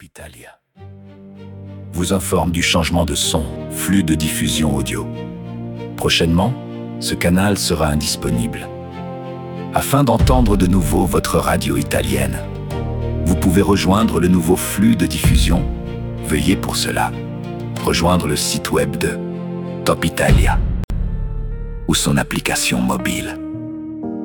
Top Italia vous informe du changement de son, flux de diffusion audio. Prochainement, ce canal sera indisponible. Afin d'entendre de nouveau votre radio italienne, vous pouvez rejoindre le nouveau flux de diffusion. Veuillez pour cela rejoindre le site web de Top Italia ou son application mobile.